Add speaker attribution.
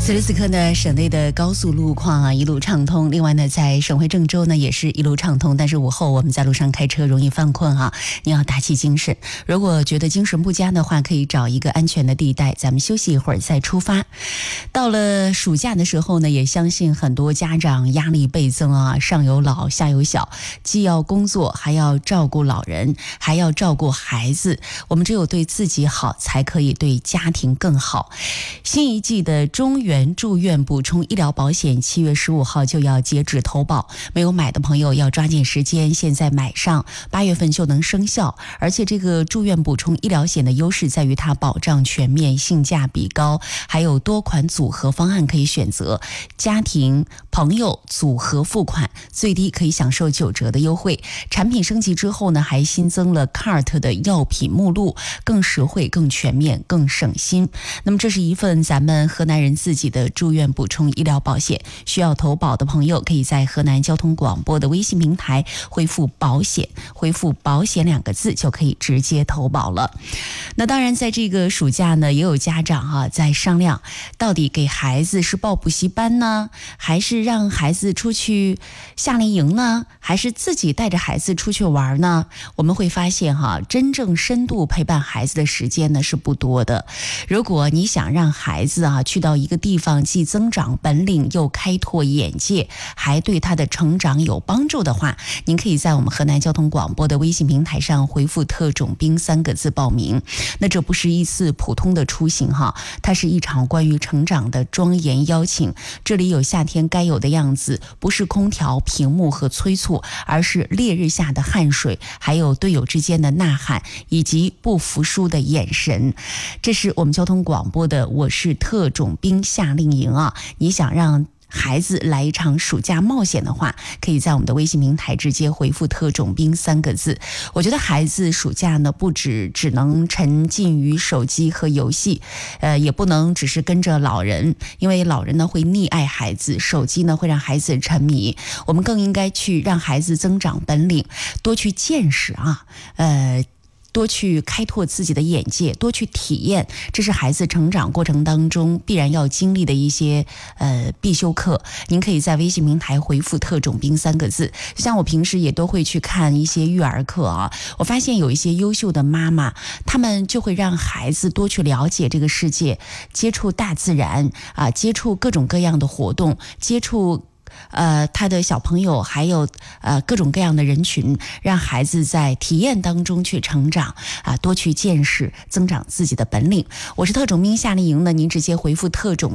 Speaker 1: 此时此刻呢，省内的高速路况啊一路畅通。另外呢，在省会郑州呢也是一路畅通。但是午后我们在路上开车容易犯困啊，你要打起精神。如果觉得精神不佳的话，可以找一个安全的地带，咱们休息一会儿再出发。到了暑假的时候呢，也相信很多家长压力倍增啊，上有老下有小，既要工作，还要照顾老人，还要照顾孩子。我们只有对自己好，才可以对家庭更好。新一季的中原住院补充医疗保险7月15号就要截止投保，没有买的朋友要抓紧时间，现在买上，8月份就能生效。而且这个住院补充医疗险的优势在于它保障全面，性价比高，还有多款组合方案可以选择，家庭朋友组合付款最低可以享受9折的优惠。产品升级之后呢，还新增了 CART 的药品目录，更实惠、更全面、更省心。那么这是一份咱们河南人自己的住院补充医疗保险，需要投保的朋友可以在河南交通广播的微信平台回复保险，回复保险2个字就可以直接投保了。那当然在这个暑假呢，也有家长在商量，到底给孩子是报补习班呢，还是让孩子出去夏令营呢，还是自己带着孩子出去玩呢？我们会发现真正深度陪伴孩子的时间呢是不多的。如果你想让孩子去到一个地方，既增长本领又开拓眼界，还对他的成长有帮助的话，您可以在我们河南交通广播的微信平台上回复特种兵3个字报名。那这不是一次普通的出行它是一场关于成长的庄严邀请。这里有夏天该有的样子，不是空调、屏幕和催促，而是烈日下的汗水，还有队友之间的呐喊，以及不服输的眼神。这是我们交通广播的我是特种兵夏令营你想让孩子来一场暑假冒险的话，可以在我们的微信平台直接回复特种兵3个字。我觉得孩子暑假呢，不只能沉浸于手机和游戏，也不能只是跟着老人，因为老人呢会溺爱孩子，手机呢会让孩子沉迷。我们更应该去让孩子增长本领，多去见识多去开拓自己的眼界，多去体验，这是孩子成长过程当中必然要经历的一些必修课。您可以在微信平台回复特种兵3个字。像我平时也都会去看一些育儿课我发现有一些优秀的妈妈，她们就会让孩子多去了解这个世界，接触大自然接触各种各样的活动，接触他的小朋友，还有各种各样的人群，让孩子在体验当中去成长多去见识，增长自己的本领。我是特种兵夏令营呢，您直接回复特种